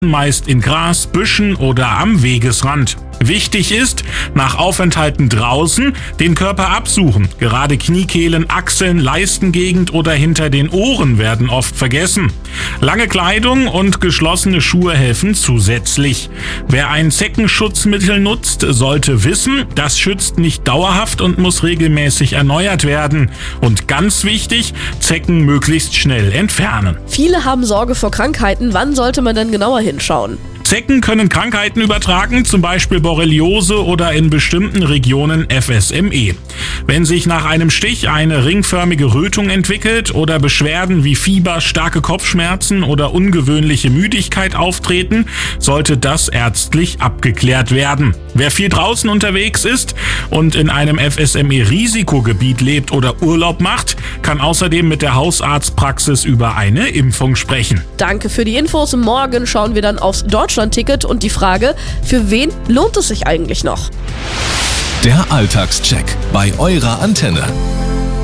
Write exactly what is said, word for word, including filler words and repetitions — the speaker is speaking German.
meist in Gras, Büschen oder am Wegesrand. Wichtig ist, nach Aufenthalten draußen den Körper absuchen. Gerade Kniekehlen, Achseln, Leistengegend oder hinter den Ohren werden oft vergessen. Lange Kleidung und geschlossene Schuhe helfen zusätzlich. Wer ein Zeckenschutzmittel nutzt, sollte wissen, das schützt nicht dauerhaft und muss regelmäßig erneuert werden. Und ganz wichtig, Zecken möglichst schnell entfernen. Viele haben Sorge vor Krankheiten. Wann sollte man denn genauer hinschauen? Zecken können Krankheiten übertragen, zum Beispiel Borreliose oder in bestimmten Regionen F S M E. Wenn sich nach einem Stich eine ringförmige Rötung entwickelt oder Beschwerden wie Fieber, starke Kopfschmerzen oder ungewöhnliche Müdigkeit auftreten, sollte das ärztlich abgeklärt werden. Wer viel draußen unterwegs ist und in einem F S M E-Risikogebiet lebt oder Urlaub macht, kann außerdem mit der Hausarztpraxis über eine Impfung sprechen. Danke für die Infos. Morgen schauen wir dann aufs Deutschland-Ticket und die Frage, für wen lohnt es sich eigentlich noch? Der Alltagscheck bei eurer Antenne.